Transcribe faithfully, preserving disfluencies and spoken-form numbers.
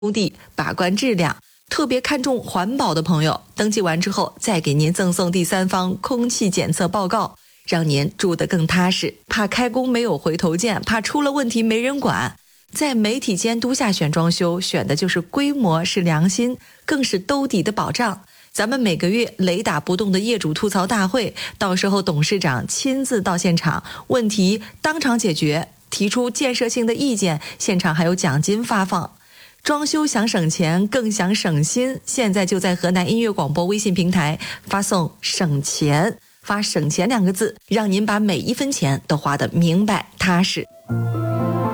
工地把关质量，特别看重环保的朋友，登记完之后再给您赠送第三方空气检测报告，让您住得更踏实。怕开工没有回头箭，怕出了问题没人管。在媒体监督下选装修，选的就是规模，是良心，更是兜底的保障。咱们每个月雷打不动的业主吐槽大会，到时候董事长亲自到现场，问题当场解决，提出建设性的意见，现场还有奖金发放。装修想省钱，更想省心，现在就在河南音乐广播微信平台发送省钱，发省钱两个字，让您把每一分钱都花得明白踏实。